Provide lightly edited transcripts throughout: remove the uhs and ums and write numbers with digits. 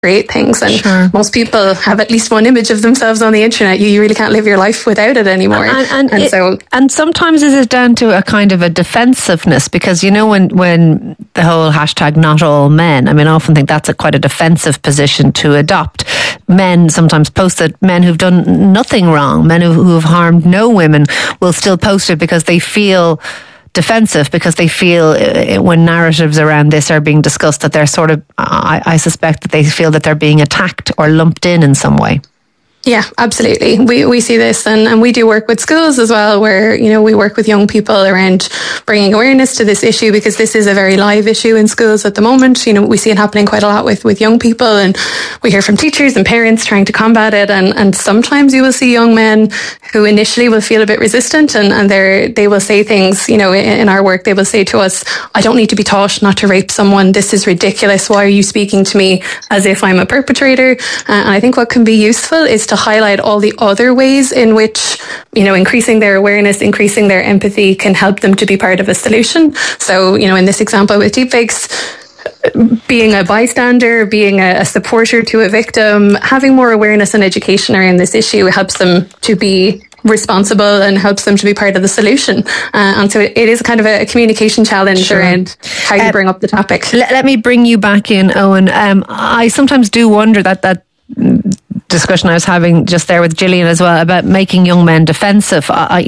create things, and most people have at least one image of themselves on the internet. You really can't live your life without it anymore. And sometimes is it down to a kind of a defensiveness, because when the whole hashtag not all men, I often think that's quite a defensive position to adopt. Men sometimes post that men who've done nothing wrong, men who have harmed no women, will still post it because they feel defensive, because they feel when narratives around this are being discussed that they're sort of, I suspect that they feel that they're being attacked or lumped in some way. Yeah, absolutely. We see this, and we do work with schools as well, where, we work with young people around bringing awareness to this issue, because this is a very live issue in schools at the moment. We see it happening quite a lot with young people, and we hear from teachers and parents trying to combat it. And sometimes you will see young men who initially will feel a bit resistant, and they will say things, in our work, they will say to us, I don't need to be taught not to rape someone. This is ridiculous. Why are you speaking to me as if I'm a perpetrator? And I think what can be useful is to highlight all the other ways in which, increasing their awareness, increasing their empathy can help them to be part of a solution. So, in this example with deepfakes, being a bystander, being a supporter to a victim, having more awareness and education around this issue helps them to be responsible and helps them to be part of the solution. And so it is kind of a communication challenge around how you bring up the topic. Let me bring you back in, Owen. I sometimes do wonder that discussion I was having just there with Gillian as well about making young men defensive. I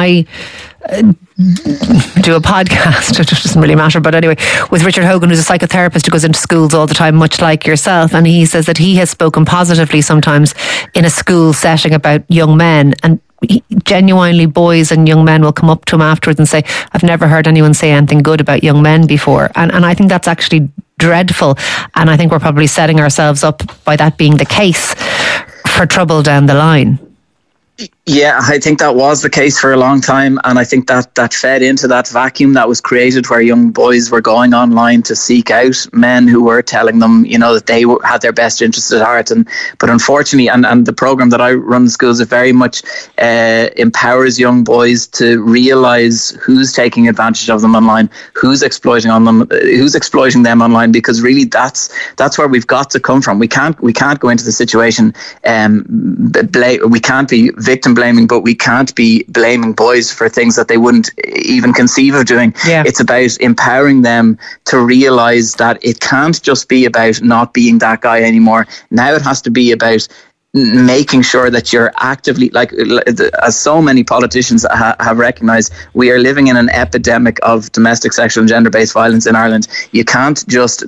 do a podcast, it doesn't really matter, but anyway, with Richard Hogan, who's a psychotherapist who goes into schools all the time, much like yourself, and he says that he has spoken positively sometimes in a school setting about young men, and genuinely boys and young men will come up to him afterwards and say, I've never heard anyone say anything good about young men before. And I think that's actually dreadful, and I think we're probably setting ourselves up by that being the case for trouble down the line. Yeah, I think that was the case for a long time, and I think that fed into that vacuum that was created where young boys were going online to seek out men who were telling them, that they had their best interests at heart. But unfortunately, and the program that I run in schools, it very much empowers young boys to realise who's taking advantage of them online, who's exploiting them online, because really that's where we've got to come from. We can't go into the situation. We can't be victim blaming, but we can't be blaming boys for things that they wouldn't even conceive of doing. Yeah. It's about empowering them to realise that it can't just be about not being that guy anymore. Now it has to be about making sure that you're actively, as so many politicians have recognised, we are living in an epidemic of domestic, sexual and gender-based violence in Ireland. You can't just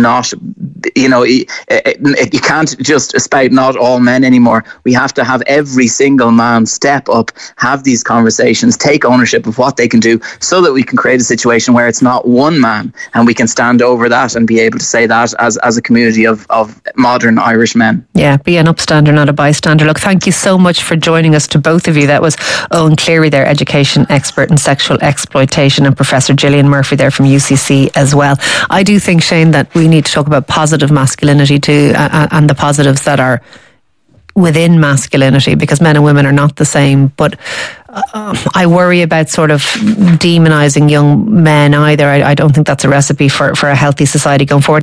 you can't just spout not all men anymore. We have to have every single man step up, have these conversations, take ownership of what they can do, so that we can create a situation where it's not one man, and we can stand over that and be able to say that as a community of modern Irish men. Yeah, be an upstander, not a bystander. Look, thank you so much for joining us, to both of you. That was Owen Cleary, their education expert in sexual exploitation, and Professor Gillian Murphy there from UCC as well. I do think, Shane, that we need to talk about positive masculinity too, and the positives that are within masculinity, because men and women are not the same. But I worry about sort of demonising young men either. I don't think that's a recipe for a healthy society going forward.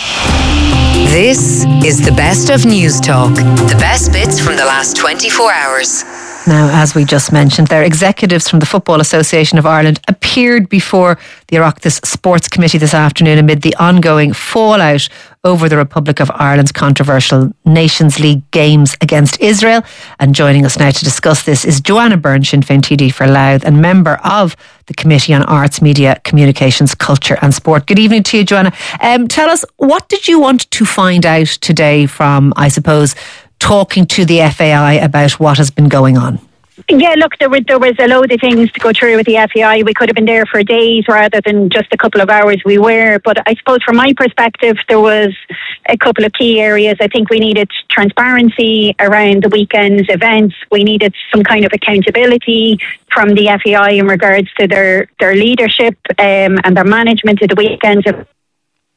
This is the best of News Talk. The best bits from the last 24 hours. Now, as we just mentioned, their executives from the Football Association of Ireland appeared before the Oireachtas Sports Committee this afternoon amid the ongoing fallout over the Republic of Ireland's controversial Nations League games against Israel. And joining us now to discuss this is Joanna Byrne, Sinn Féin TD for Louth and member of the Committee on Arts, Media, Communications, Culture and Sport. Good evening to you, Joanna. Tell us, what did you want to find out today from, I suppose, talking to the FAI about what has been going on? Yeah, look, there was a load of things to go through with the FAI. We could have been there for days rather than just a couple of hours. We were, but I suppose from my perspective, there was a couple of key areas. I think we needed transparency around the weekend's events. We needed some kind of accountability from the FAI in regards to their leadership and their management of the weekends.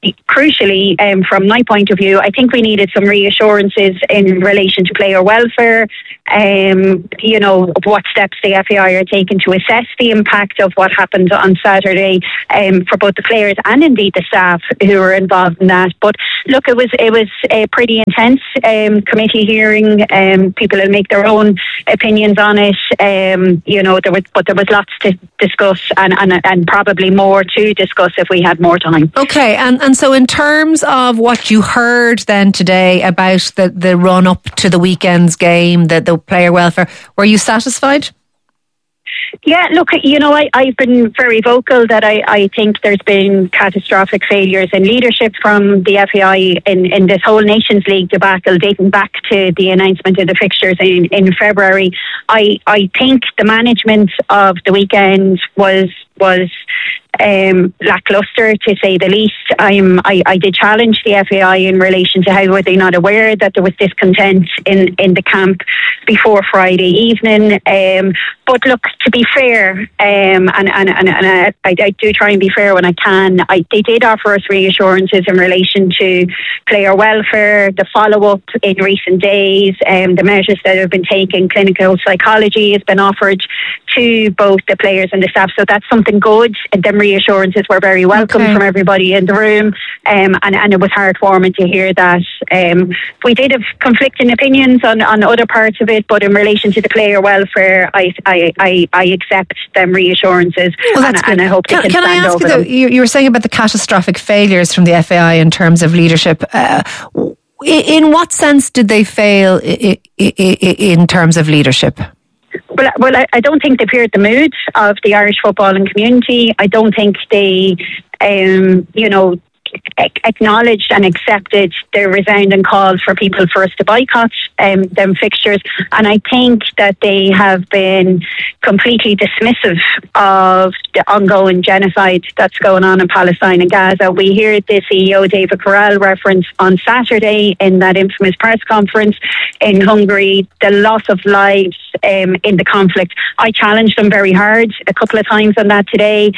crucially, from my point of view, I think we needed some reassurances in relation to player welfare, of what steps the FAI are taking to assess the impact of what happened on Saturday for both the players and indeed the staff who were involved in that. But look, it was a pretty intense committee hearing. People will make their own opinions on it. There was lots to discuss and probably more to discuss if we had more time. Okay, and so in terms of what you heard then today about the run up to the weekend's game, the player welfare, were you satisfied? Yeah, look, I've been very vocal that I think there's been catastrophic failures in leadership from the FAI in this whole Nations League debacle dating back to the announcement of the fixtures in February. I think the management of the weekend was lackluster, to say the least. I did challenge the FAI in relation to how were they not aware that there was discontent in the camp before Friday evening. But look, to be fair, and I do try and be fair when I can, they did offer us reassurances in relation to player welfare, the follow-up in recent days, the measures that have been taken. Clinical psychology has been offered to both the players and the staff, so that's something good. And them reassurances were very welcome from everybody in the room, and it was heartwarming to hear that. We did have conflicting opinions on other parts of it, but in relation to the player welfare, I accept them reassurances, and I hope they can stand over them. You were saying about the catastrophic failures from the FAI in terms of leadership. In what sense did they fail in terms of leadership? Well, I don't think they've heard the mood of the Irish footballing community. I don't think they, acknowledged and accepted their resounding calls for people for us to boycott them fixtures, and I think that they have been completely dismissive of the ongoing genocide that's going on in Palestine and Gaza. We heard the CEO David Corral reference on Saturday in that infamous press conference in Hungary the loss of lives in the conflict. I challenged them very hard a couple of times on that today.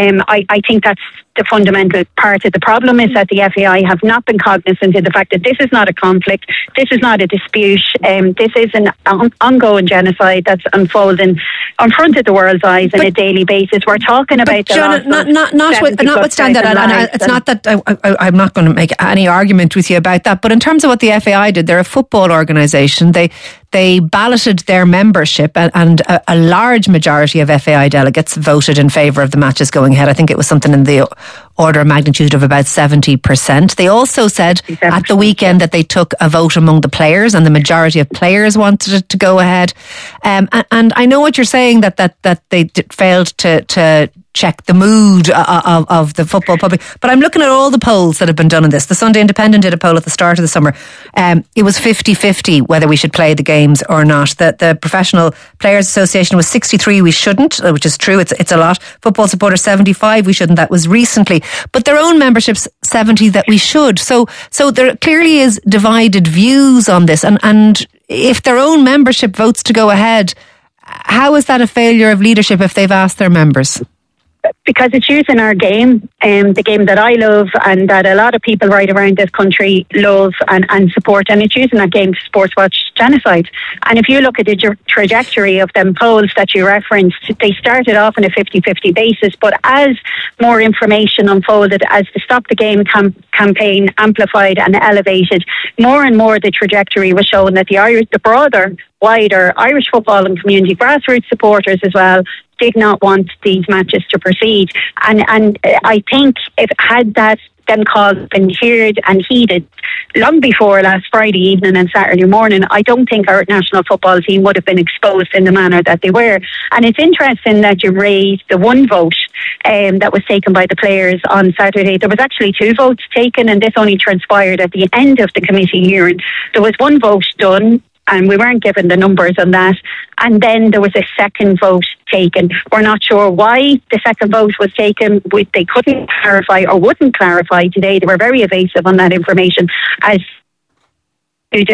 I think that's the fundamental part of the problem, is that the FAI have not been cognizant of the fact that this is not a conflict, this is not a dispute, this is an ongoing genocide that's unfolding in front of the world's eyes on a daily basis. We're talking about notwithstanding that, and it's not that I'm not going to make any argument with you about that, but in terms of what the FAI did, they're a football organisation. They balloted their membership, and a large majority of FAI delegates voted in favour of the matches going ahead. I think it was something in the order of magnitude of about 70%. They also said at the weekend that they took a vote among the players, and the majority of players wanted it to go ahead. And I know what you're saying, that they failed to check the mood of the football public. But I'm looking at all the polls that have been done on this. The Sunday Independent did a poll at the start of the summer. It was 50-50 whether we should play the games or not. The Professional Players Association was 63 we shouldn't, which is true, it's a lot. Football Supporters 75 we shouldn't, that was recently. But their own membership's 70 that we should. So there clearly is divided views on this. And if their own membership votes to go ahead, how is that a failure of leadership if they've asked their members? Because it's using our game, the game that I love and that a lot of people right around this country love and support, and it's using that game to sportswatch genocide. And if you look at the trajectory of them polls that you referenced, they started off on a 50-50 basis, but as more information unfolded, as the Stop the Game campaign amplified and elevated, more and more the trajectory was showing that the broader, wider Irish footballing community, grassroots supporters as well, did not want these matches to proceed. And I think if had that them calls been heard and heeded long before last Friday evening and Saturday morning, I don't think our national football team would have been exposed in the manner that they were. And it's interesting that you raised the one vote that was taken by the players on Saturday. There was actually two votes taken, and this only transpired at the end of the committee hearing. There was one vote done, and we weren't given the numbers on that. And then there was a second vote taken. We're not sure why the second vote was taken. They couldn't clarify or wouldn't clarify today. They were very evasive on that information as the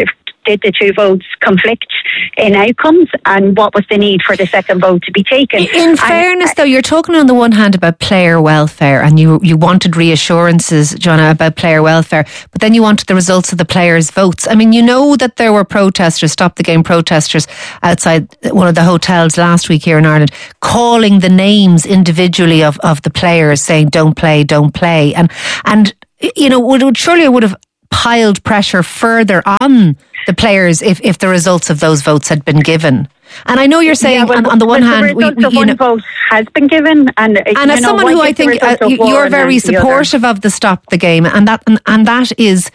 did the two votes conflict in outcomes, and what was the need for the second vote to be taken? In fairness, though, you're talking on the one hand about player welfare, and you wanted reassurances, Joanna, about player welfare, but then you wanted the results of the players' votes. I mean, you know that there were protesters, Stop the Game protesters outside one of the hotels last week here in Ireland, calling the names individually of the players, saying don't play, and you know, surely it would have piled pressure further on the players if the results of those votes had been given. And I know you're saying on the one hand, one vote has been given, and as someone who I think you're very supportive of the Stop the Game, and that is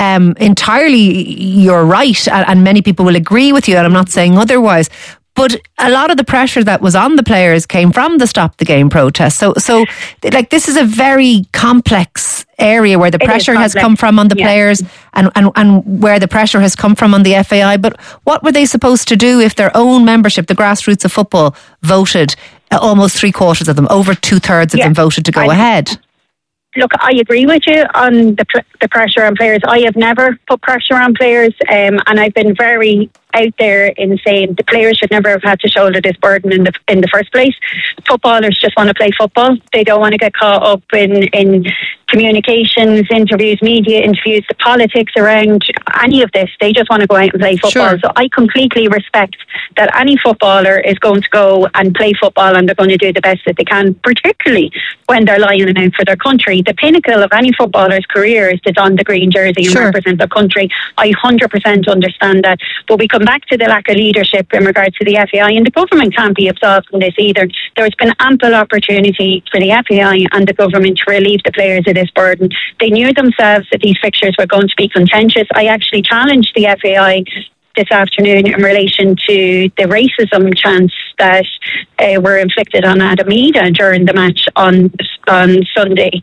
entirely your right, and many people will agree with you, and I'm not saying otherwise. But a lot of the pressure that was on the players came from the Stop the Game protest. So like, this is a very complex area where the pressure has come from on the players and where the pressure has come from on the FAI. But what were they supposed to do if their own membership, the grassroots of football, voted, almost 3/4 of them, over 2/3 of them voted to go ahead? Look, I agree with you on the pressure on players. I have never put pressure on players, and I've been very out there in saying the players should never have had to shoulder this burden in the first place. Footballers just want to play football. They don't want to get caught up in communications, interviews, media interviews, the politics around any of this. They just want to go out and play football. Sure. So I completely respect that any footballer is going to go and play football, and they're going to do the best that they can, particularly when they're lining out for their country. The pinnacle of any footballer's career is to don the green jersey and represent their country. I 100% understand that. But we come back to the lack of leadership in regards to the FAI, and the government can't be absolved from this either. There's been ample opportunity for the FAI and the government to relieve the players of this burden. They knew themselves that these fixtures were going to be contentious. I actually challenged the FAI this afternoon in relation to the racism chants that were inflicted on Adam Ida during the match on Sunday.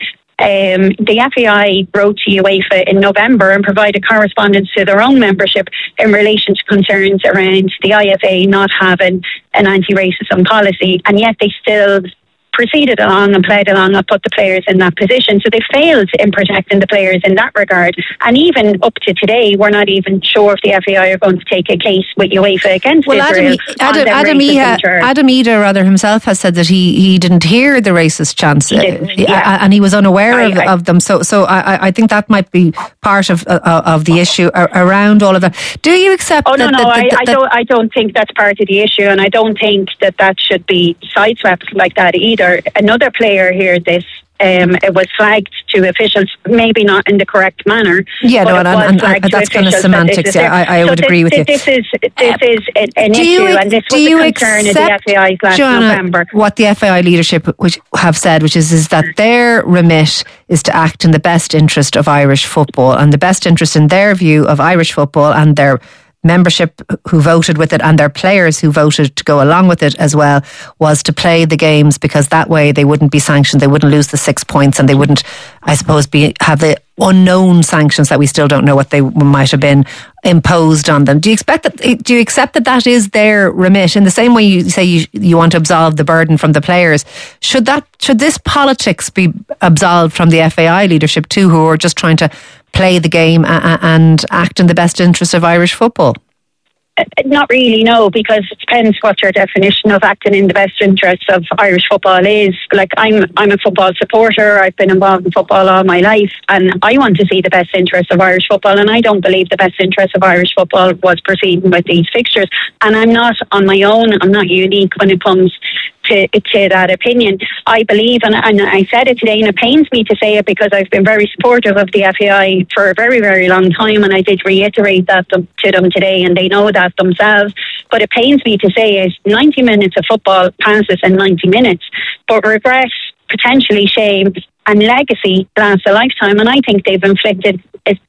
The FAI wrote to UEFA in November and provided correspondence to their own membership in relation to concerns around the IFA not having an anti-racism policy, and yet they still proceeded along and played along and put the players in that position. So they failed in protecting the players in that regard. And even up to today, we're not even sure if the FAI are going to take a case with UEFA against Israel. Adam Ida himself has said that he didn't hear the racist chants, and he was unaware of them. So I think that might be part of the issue around all of that. Do you accept? I don't think that's part of the issue, and I don't think that should be sideswept like that either. Another player here, it was flagged to officials, maybe not in the correct manner. Yeah, no, and that's kind of semantics. I would agree with you. This is an issue, and this was a concern of the FAI last November. What the FAI leadership have said, which is that their remit is to act in the best interest of Irish football, and the best interest in their view of Irish football and their membership who voted with it and their players who voted to go along with it as well was to play the games, because that way they wouldn't be sanctioned, they wouldn't lose the 6 points, and they wouldn't, I suppose, have the unknown sanctions that we still don't know what they might have been imposed on them. Do you accept that is their remit? In the same way you say you want to absolve the burden from the players, should this politics be absolved from the FAI leadership too, who are just trying to play the game and act in the best interest of Irish football? Not really, no, because it depends what your definition of acting in the best interest of Irish football is. Like, I'm a football supporter. I've been involved in football all my life, and I want to see the best interest of Irish football, and I don't believe the best interest of Irish football was proceeding with these fixtures. And I'm not on my own. I'm not unique when it comes to that opinion. I believe, and I said it today, and it pains me to say it because I've been very supportive of the FAI for a very, very long time, and I did reiterate that to them today, and they know that themselves. But it pains me to say is 90 minutes of football passes in 90 minutes, but regret, potentially shame and legacy lasts a lifetime, and I think they've inflicted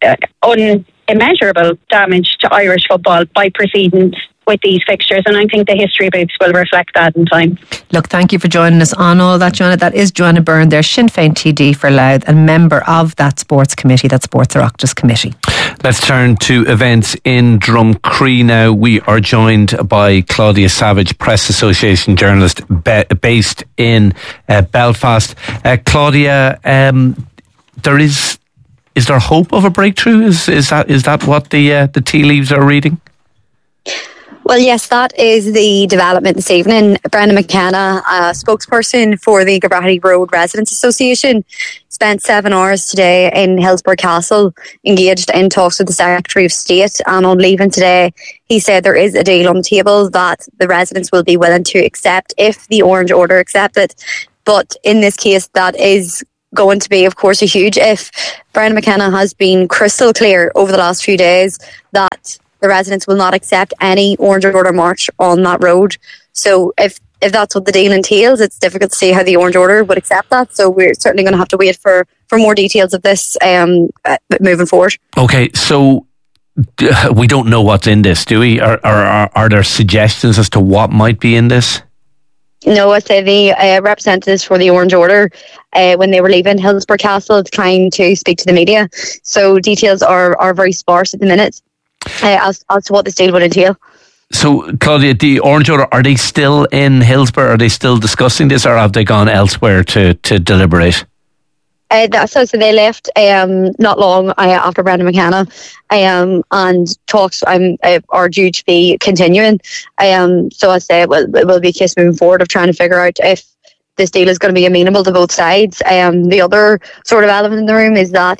immeasurable damage to Irish football by proceeding with these fixtures, and I think the history books will reflect that in time. Look, thank you for joining us on all that, Joanna. That is Joanna Byrne there, Sinn Féin TD for Louth, and member of that sports committee, that Sports Oireachtas committee. Let's turn to events in Drumcree now. We are joined by Claudia Savage, Press Association journalist based in Belfast. Claudia, there is Is there hope of a breakthrough? Is that what the tea leaves are reading? Well, yes, that is the development this evening. Brendan McKenna, a spokesperson for the Gilbrahty Road Residents Association, spent 7 hours today in Hillsborough Castle, engaged in talks with the Secretary of State. And on leaving today, he said there is a deal on the table that the residents will be willing to accept if the Orange Order accept it. But in this case, that is going to be, of course, a huge if. Brendan McKenna has been crystal clear over the last few days that the residents will not accept any Orange Order march on that road. So if that's what the deal entails, it's difficult to see how the Orange Order would accept that. So we're certainly going to have to wait for more details of this moving forward. Okay, so we don't know what's in this, do we? Are there suggestions as to what might be in this? No, I say the representatives for the Orange Order, when they were leaving Hillsborough Castle, declined to speak to the media. So details are very sparse at the minute. As to what this deal would entail. So, Claudia, the Orange Order, are they still in Hillsborough? Are they still discussing this, or have they gone elsewhere to deliberate? So they left not long after Brendan McKenna, and talks are due to be continuing. So I say it will be a case moving forward of trying to figure out if this deal is going to be amenable to both sides. The other sort of element in the room is that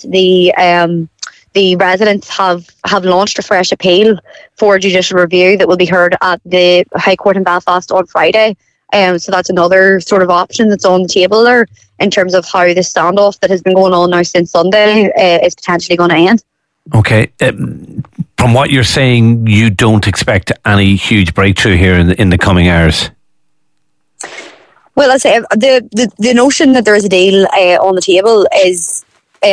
the residents have launched a fresh appeal for judicial review that will be heard at the High Court in Belfast on Friday. So that's another sort of option that's on the table there in terms of how this standoff that has been going on now since Sunday is potentially going to end. Okay. From what you're saying, you don't expect any huge breakthrough here in the coming hours? Well, I say the notion that there is a deal on the table is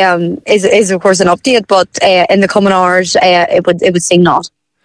of course an update, but in the coming hours it would seem not.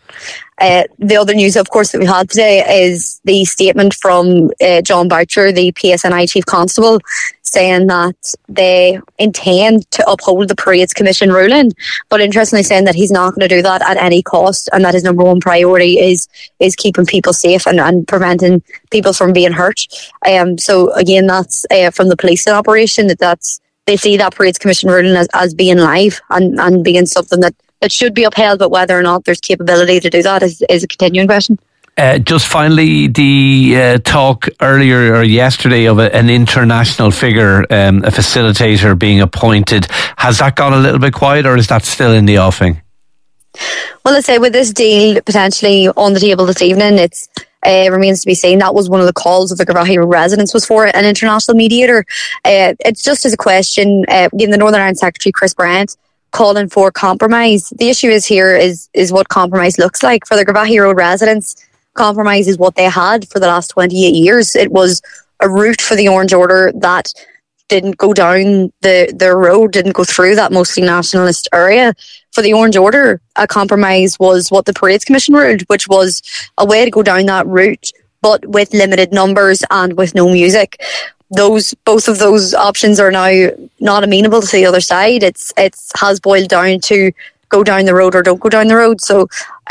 The other news, of course, that we had today is the statement from John Boucher, the PSNI Chief Constable, saying that they intend to uphold the Parades Commission ruling, but interestingly saying that he's not going to do that at any cost, and that his number one priority is keeping people safe and preventing people from being hurt. So again, that's from the policing operation, that's they see that Parades Commission ruling as being live and being something that should be upheld, but whether or not there's capability to do that is a continuing question. Just finally, the talk earlier or yesterday of an international figure, a facilitator being appointed, has that gone a little bit quiet, or is that still in the offing? Well, let's say with this deal potentially on the table this evening, it remains to be seen. That was one of the calls of the Gilbrahty Road residents, was for an international mediator. It's just as a question, given the Northern Ireland Secretary Chris Bryant calling for compromise. The issue is what compromise looks like for the Gilbrahty Road residents. Compromise is what they had for the last 28 years. It was a route for the Orange Order that didn't go down the road, didn't go through that mostly nationalist area. For the Orange Order, a compromise was what the Parades Commission ruled, which was a way to go down that route, but with limited numbers and with no music. Both of those options are now not amenable to the other side. It has boiled down to go down the road or don't go down the road. So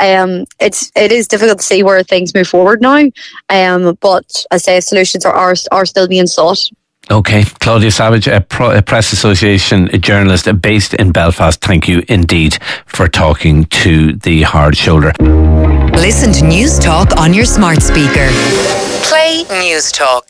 it is difficult to see where things move forward now. But I say solutions are still being sought. Okay, Claudia Savage, a Press Association journalist based in Belfast. Thank you indeed for talking to the Hard Shoulder. Listen to News Talk on your smart speaker. Play News Talk.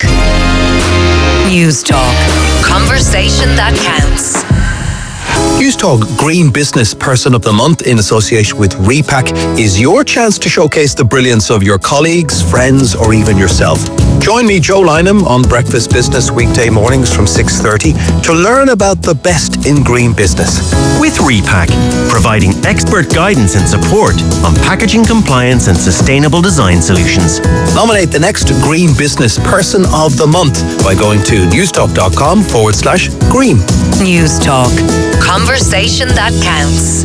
News Talk. Conversation that counts. News Talk Green Business Person of the Month in association with Repack is your chance to showcase the brilliance of your colleagues, friends, or even yourself. Join me, Joe Lynham, on Breakfast Business weekday mornings from 6:30 to learn about the best in green business. With Repack, providing expert guidance and support on packaging compliance and sustainable design solutions. Nominate the next Green Business Person of the Month by going to newstalk.com/green. News Talk. Conversation that counts.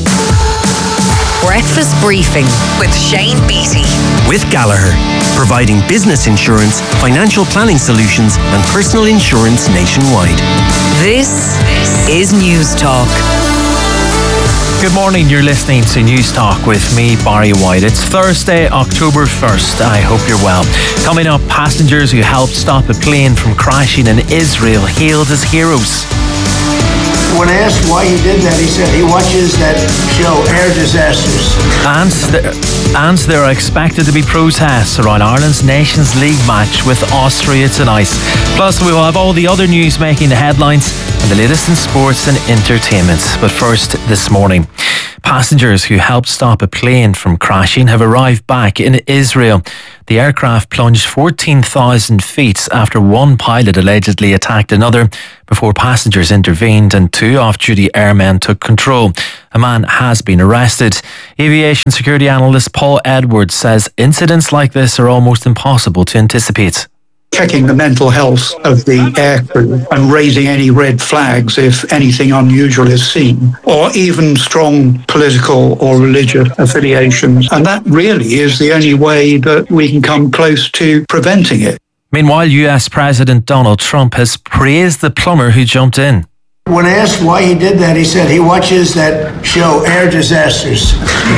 Breakfast Briefing with Shane Beattie. With Gallagher, providing business insurance, financial planning solutions and personal insurance nationwide. This is News Talk. Good morning, you're listening to News Talk with me, Barry White. It's Thursday, October 1st. I hope you're well. Coming up, passengers who helped stop a plane from crashing in Israel hailed as heroes. When asked why he did that, he said he watches that show, Air Disasters. And there are expected to be protests around Ireland's Nations League match with Austria tonight. Plus, we will have all the other news making the headlines and the latest in sports and entertainment. But first, this morning, passengers who helped stop a plane from crashing have arrived back in Israel. The aircraft plunged 14,000 feet after one pilot allegedly attacked another before passengers intervened and two off-duty airmen took control. A man has been arrested. Aviation security analyst Paul Edwards says incidents like this are almost impossible to anticipate. Checking the mental health of the aircrew and raising any red flags if anything unusual is seen, or even strong political or religious affiliations. And that really is the only way that we can come close to preventing it. Meanwhile, US President Donald Trump has praised the plumber who jumped in. When asked why he did that, he said he watches that show, Air Disasters.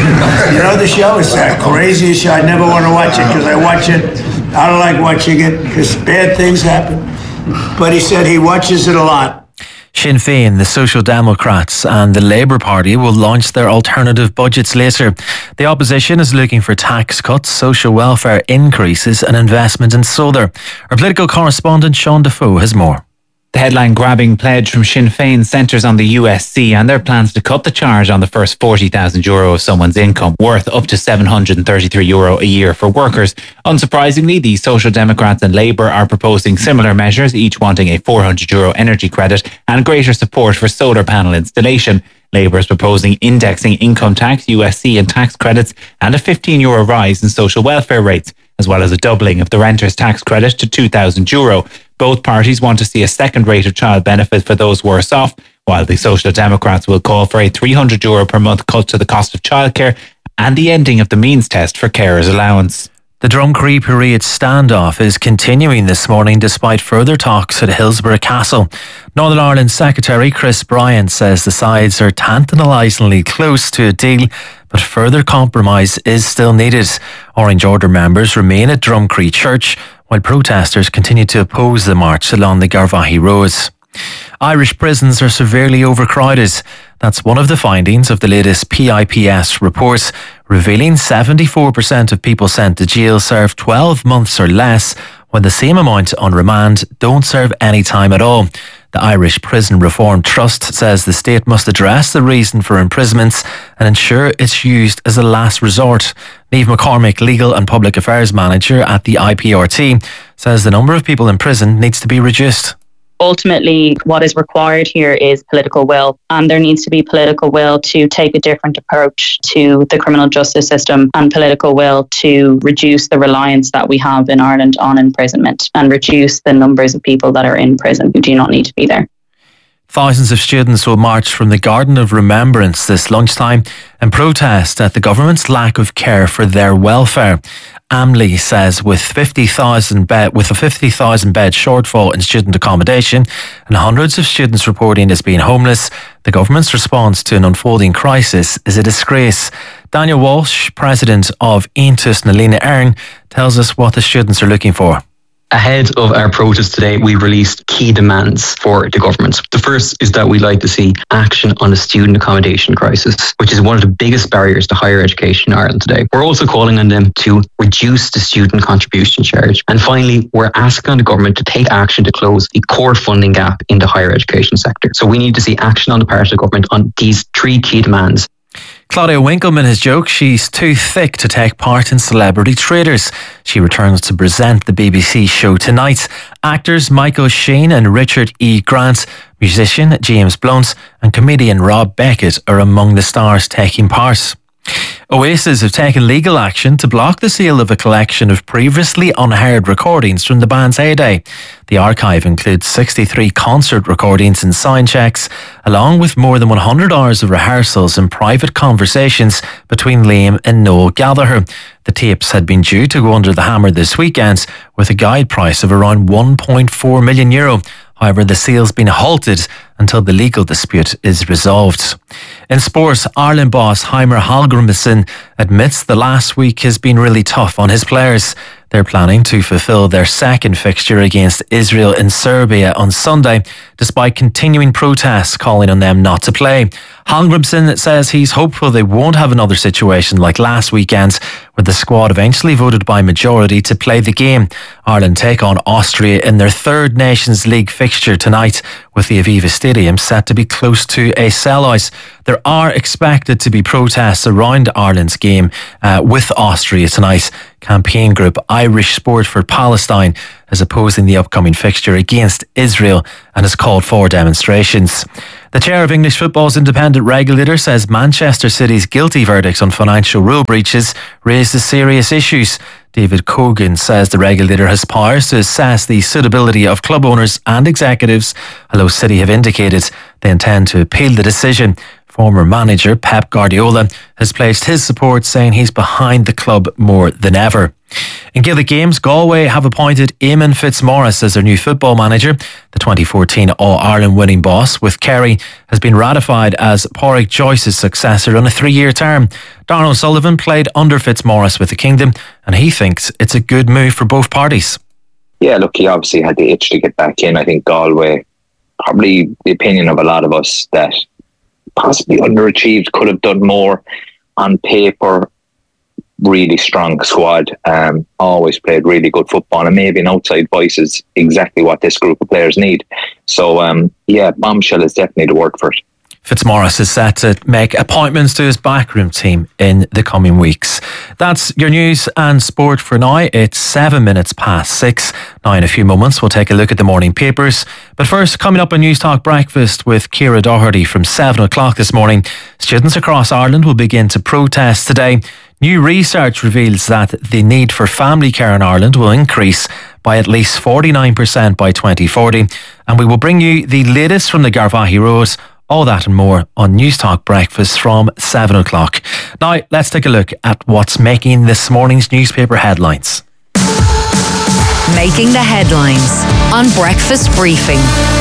You know the show? It's that craziest show. I never want to watch it because I watch it. I don't like watching it because bad things happen. But he said he watches it a lot. Sinn Féin, the Social Democrats and the Labour Party will launch their alternative budgets later. The opposition is looking for tax cuts, social welfare increases and investment in solar. Our political correspondent Sean Defoe has more. The headline-grabbing pledge from Sinn Féin centres on the USC and their plans to cut the charge on the first €40,000 of someone's income, worth up to €733 a year for workers. Unsurprisingly, the Social Democrats and Labour are proposing similar measures, each wanting a €400 energy credit and greater support for solar panel installation. Labour is proposing indexing income tax, USC and tax credits and a €15 rise in social welfare rates, as well as a doubling of the renter's tax credit to €2,000. Both parties want to see a second rate of child benefit for those worse off, while the Social Democrats will call for a €300 per month cut to the cost of childcare and the ending of the means test for carers' allowance. The Drumcree Parade standoff is continuing this morning despite further talks at Hillsborough Castle. Northern Ireland Secretary Chris Bryant says the sides are tantalisingly close to a deal, but further compromise is still needed. Orange Order members remain at Drumcree Church, while protesters continue to oppose the march along the Garvaghey roads. Irish prisons are severely overcrowded. That's one of the findings of the latest PIPS report, revealing 74% of people sent to jail serve 12 months or less, when the same amount on remand don't serve any time at all. The Irish Prison Reform Trust says the state must address the reason for imprisonments and ensure it's used as a last resort. Niamh McCormick, Legal and Public Affairs Manager at the IPRT, says the number of people in prison needs to be reduced. Ultimately, what is required here is political will, and there needs to be political will to take a different approach to the criminal justice system and political will to reduce the reliance that we have in Ireland on imprisonment and reduce the numbers of people that are in prison who do not need to be there. Thousands of students will march from the Garden of Remembrance this lunchtime and protest at the government's lack of care for their welfare. Amley says with a 50,000 bed shortfall in student accommodation and hundreds of students reporting as being homeless, the government's response to an unfolding crisis is a disgrace. Daniel Walsh, president of Aontas na Líne Éireann, tells us what the students are looking for. Ahead of our protest today, we released key demands for the government. The first is that we'd like to see action on the student accommodation crisis, which is one of the biggest barriers to higher education in Ireland today. We're also calling on them to reduce the student contribution charge. And finally, we're asking the government to take action to close the core funding gap in the higher education sector. So we need to see action on the part of the government on these three key demands. Claudia Winkleman has joked she's too thick to take part in Celebrity Traders. She returns to present the BBC show tonight. Actors Michael Sheen and Richard E. Grant, musician James Blunt and comedian Rob Beckett are among the stars taking part. Oasis have taken legal action to block the sale of a collection of previously unheard recordings from the band's heyday. The archive includes 63 concert recordings and sound checks, along with more than 100 hours of rehearsals and private conversations between Liam and Noel Gallagher. The tapes had been due to go under the hammer this weekend with a guide price of around €1.4 million. However, the sale's been halted until the legal dispute is resolved. In sport, Ireland boss Heimir Hallgrímsson admits the last week has been really tough on his players. They're planning to fulfill their second fixture against Israel in Serbia on Sunday, despite continuing protests calling on them not to play. Hallgrímsson says he's hopeful they won't have another situation like last weekend, where the squad eventually voted by majority to play the game. Ireland take on Austria in their third Nations League fixture tonight, with the Aviva Stadium set to be close to a sellout. There are expected to be protests around Ireland's game with Austria tonight. Campaign group Irish Sport for Palestine is opposing the upcoming fixture against Israel and has called for demonstrations. The chair of English football's independent regulator says Manchester City's guilty verdicts on financial rule breaches raises serious issues. David Cogan says the regulator has powers to assess the suitability of club owners and executives, although City have indicated they intend to appeal the decision. Former manager Pep Guardiola has placed his support, saying he's behind the club more than ever. In Gaelic games, Galway have appointed Eamon Fitzmaurice as their new football manager. The 2014 All-Ireland winning boss with Kerry has been ratified as Pádraig Joyce's successor on a 3-year term. Darrell Sullivan played under Fitzmaurice with the Kingdom, and he thinks it's a good move for both parties. Yeah, look, he obviously had the itch to get back in. I think Galway, probably the opinion of a lot of us, that possibly underachieved, could have done more. On paper, really strong squad, always played really good football, and maybe an outside voice is exactly what this group of players need. So Bombshell is definitely the word for it. Fitzmaurice is set to make appointments to his backroom team in the coming weeks. That's your news and sport for now. It's 7 minutes past 6. Now in a few moments we'll take a look at the morning papers. But first, coming up on News Talk Breakfast with Ciara Doherty from 7 o'clock this morning, students across Ireland will begin to protest today. New research reveals that the need for family care in Ireland will increase by at least 49% by 2040. And we will bring you the latest from the Garvaghey Road. All that and more on News Talk Breakfast from 7 o'clock. Now, let's take a look at what's making this morning's newspaper headlines. Making the headlines on Breakfast Briefing.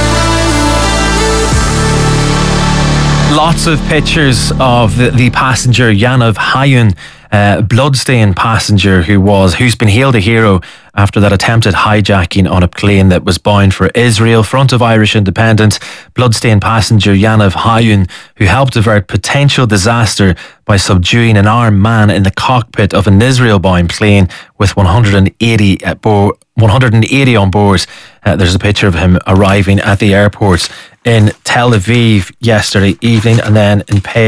Lots of pictures of the passenger Yanov Hayun, bloodstained passenger who's been hailed a hero after that attempted hijacking on a plane that was bound for Israel. Front of Irish Independent, bloodstained passenger Yanov Hayun, who helped avert potential disaster by subduing an armed man in the cockpit of an Israel-bound plane with 180 on board. There's a picture of him arriving at the airport in Tel Aviv yesterday evening, and then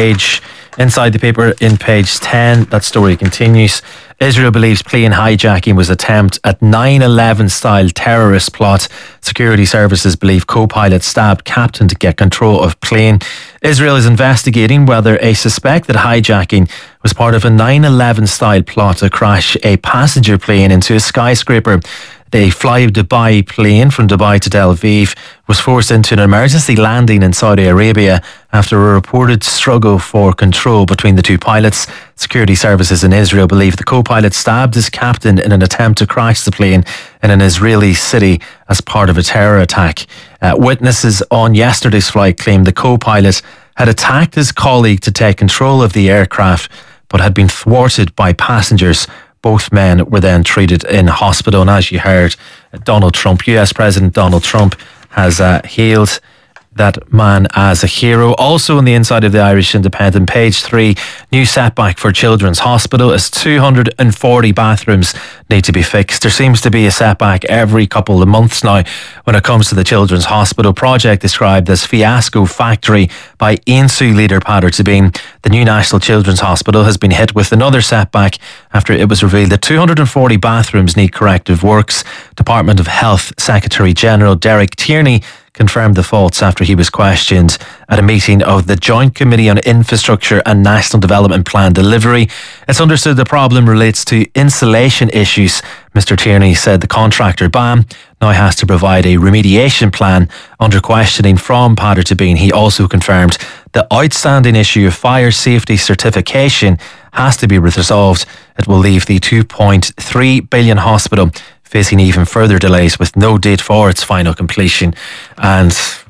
inside the paper in page 10, that story continues. Israel believes plane hijacking was attempt at 9/11 style terrorist plot. Security services believe co-pilot stabbed captain to get control of plane. Israel is investigating whether a suspected hijacking was part of a 9/11 style plot to crash a passenger plane into a skyscraper. The Fly Dubai plane from Dubai to Tel Aviv was forced into an emergency landing in Saudi Arabia after a reported struggle for control between the two pilots. Security services in Israel believe the co-pilot stabbed his captain in an attempt to crash the plane in an Israeli city as part of a terror attack. Witnesses on yesterday's flight claimed the co-pilot had attacked his colleague to take control of the aircraft, but had been thwarted by passengers. Both men were then treated in hospital. And as you heard, Donald Trump, US President Donald Trump, has hailed that man as a hero. Also on the inside of the Irish Independent, page 3, new setback for Children's Hospital as 240 bathrooms need to be fixed. There seems to be a setback every couple of months now when it comes to the Children's Hospital project described as fiasco factory by Ainsu leader Peadar Tabine. The new National Children's Hospital has been hit with another setback after it was revealed that 240 bathrooms need corrective works. Department of Health Secretary General Derek Tierney confirmed the faults after he was questioned at a meeting of the Joint Committee on Infrastructure and National Development Plan Delivery. It's understood the problem relates to insulation issues. Mr. Tierney said the contractor BAM now has to provide a remediation plan. Under questioning from Peadar Tabine, he also confirmed the outstanding issue of fire safety certification has to be resolved. It will leave the $2.3 billion hospital facing even further delays with no date for its final completion. And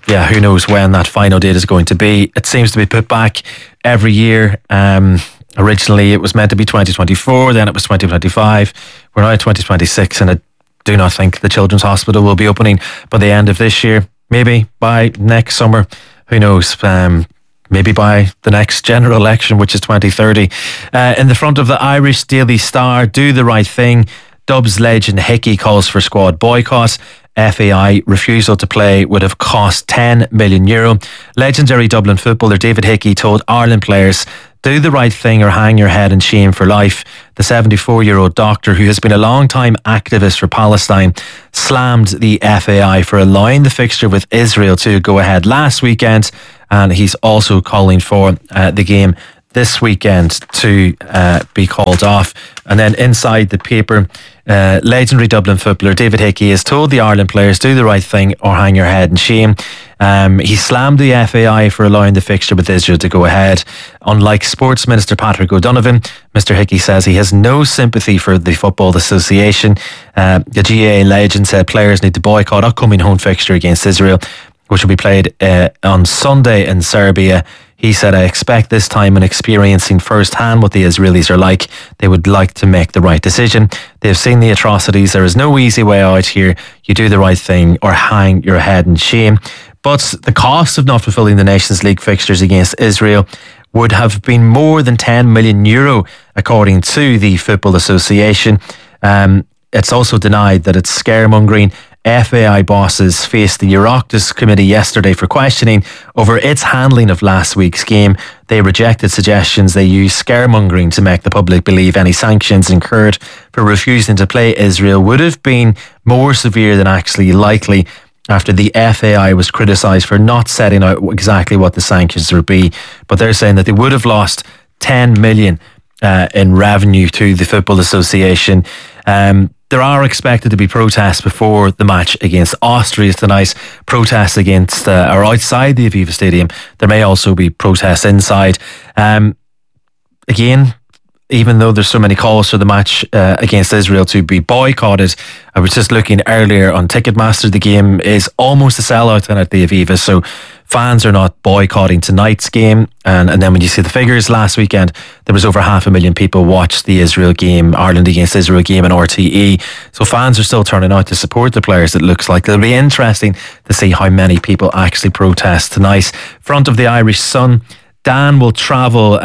yeah, who knows when that final date is going to be. It seems to be put back every year. Originally it was meant to be 2024, then it was 2025. We're now at 2026, and I do not think the Children's Hospital will be opening by the end of this year. Maybe by next summer, who knows. Maybe by the next general election, which is 2030. In the front of the Irish Daily Star, do the right thing. Dubs legend Hickey calls for squad boycott. FAI refusal to play would have cost €10 million. Legendary Dublin footballer David Hickey told Ireland players, do the right thing or hang your head in shame for life. The 74-year-old doctor, who has been a long-time activist for Palestine, slammed the FAI for allowing the fixture with Israel to go ahead last weekend, and he's also calling for the game this weekend to be called off. And then inside the paper, legendary Dublin footballer David Hickey has told the Ireland players, do the right thing or hang your head in shame. He slammed the FAI for allowing the fixture with Israel to go ahead. Unlike Sports Minister Patrick O'Donovan, Mr Hickey says he has no sympathy for the Football Association. The GAA legend said players need to boycott upcoming home fixture against Israel, which will be played on Sunday in Serbia. He said, I expect this time in experiencing firsthand what the Israelis are like, they would like to make the right decision. They've seen the atrocities. There is no easy way out here. You do the right thing or hang your head in shame. But the cost of not fulfilling the Nations League fixtures against Israel would have been more than €10 million, according to the Football Association. It's also denied that it's scaremongering. FAI bosses faced the Oireachtas committee yesterday for questioning over its handling of last week's game. They rejected suggestions they used scaremongering to make the public believe any sanctions incurred for refusing to play Israel would have been more severe than actually likely, after the FAI was criticised for not setting out exactly what the sanctions would be. But they're saying that they would have lost 10 million in revenue to the Football Association. There are expected to be protests before the match against Austria tonight. Protests against or outside the Aviva Stadium. There may also be protests inside. Again, even though there's so many calls for the match against Israel to be boycotted, I was just looking earlier on Ticketmaster. The game is almost a sellout at the Aviva, so fans are not boycotting tonight's game. And then when you see the figures last weekend, there was over 500,000 people watched the Israel game, Ireland against Israel game on RTE. So fans are still turning out to support the players, it looks like. It'll be interesting to see how many people actually protest tonight. Front of the Irish Sun, Dan will travel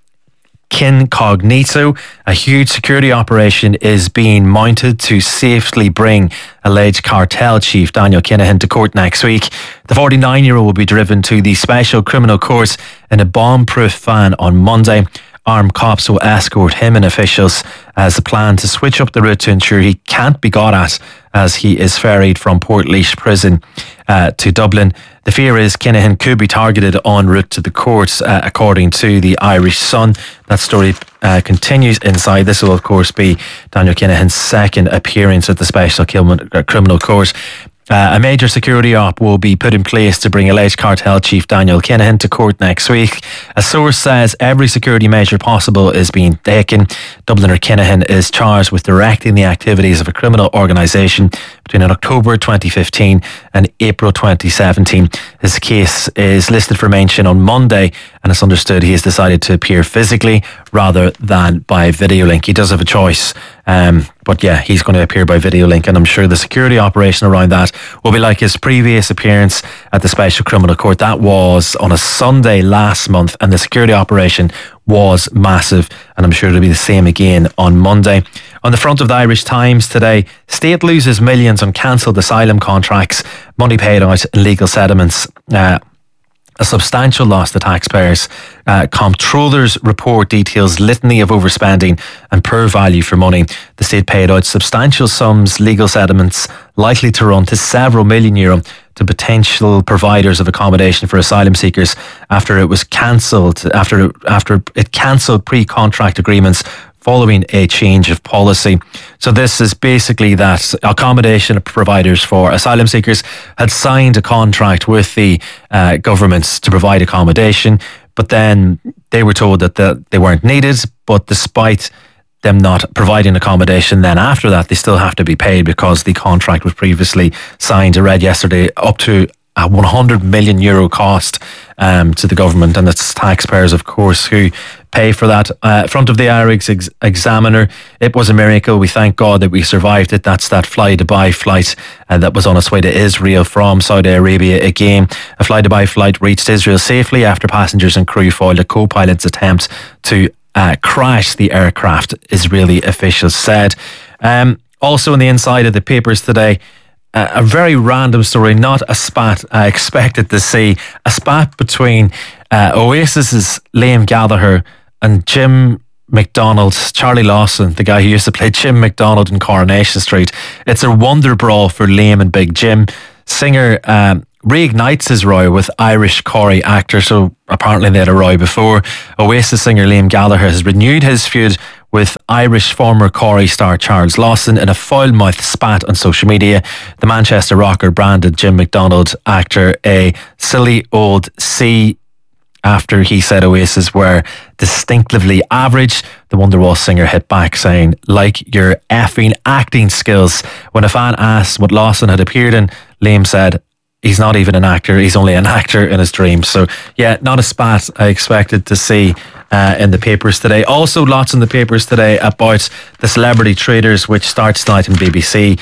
incognito. A huge security operation is being mounted to safely bring alleged cartel chief Daniel Kinahan to court next week. The 49-year-old will be driven to the Special Criminal Court in a bomb-proof van on Monday. Armed cops will escort him and officials as a plan to switch up the route to ensure he can't be got at as he is ferried from Portlaoise prison to Dublin. The fear is Kinahan could be targeted en route to the courts, according to the Irish Sun. That story continues inside. This will, of course, be Daniel Kinahan's second appearance at the Special Criminal Court. A major security op will be put in place to bring alleged cartel chief Daniel Kinahan to court next week. A source says every security measure possible is being taken. Dubliner Kinahan is charged with directing the activities of a criminal organisation between October 2015 and April 2017. His case is listed for mention on Monday, and it's understood he has decided to appear physically rather than by video link. He does have a choice, but yeah, he's going to appear by video link, and I'm sure the security operation around that will be like his previous appearance at the Special Criminal Court. That was on a Sunday last month, and the security operation was massive, and I'm sure it'll be the same again on Monday. On the front of the Irish Times today, state loses millions on cancelled asylum contracts, money paid out in legal settlements. A substantial loss to taxpayers. Comptroller's report details litany of overspending and poor value for money. The state paid out substantial sums, legal settlements likely to run to several million euro to potential providers of accommodation for asylum seekers after it was cancelled, after it cancelled pre-contract agreements following a change of policy. So this is basically that accommodation providers for asylum seekers had signed a contract with the governments to provide accommodation, but then they were told that they weren't needed, but despite them not providing accommodation, then after that they still have to be paid because the contract was previously signed. I read yesterday up to a €100 million cost to the government, and it's taxpayers, of course, who pay for that. Front of the Irish Examiner, it was a miracle. We thank God that we survived it. That's that Fly Dubai flight that was on its way to Israel from Saudi Arabia again. A Fly Dubai flight reached Israel safely after passengers and crew foiled a co-pilot's attempt to crash the aircraft, Israeli officials said. Also in the inside of the papers today, a very random story, not a spat I expected to see. A spat between Oasis's Liam Gallagher and Jim McDonald, Charlie Lawson, the guy who used to play Jim McDonald in Coronation Street. It's a wonder brawl for Liam and Big Jim. Singer reignites his row with Irish Corey actor, so apparently they had a row before. Oasis singer Liam Gallagher has renewed his feud with Irish former Corey star Charles Lawson in a foul-mouthed spat on social media. The Manchester rocker branded Jim McDonald actor a silly old C after he said Oasis were distinctively average. The Wonderwall singer hit back saying, "Like your effing acting skills." When a fan asked what Lawson had appeared in, Liam said, "He's not even an actor, he's only an actor in his dreams." So yeah, not a spat I expected to see in the papers today. Also lots in the papers today about the Celebrity Traders, which starts tonight in BBC.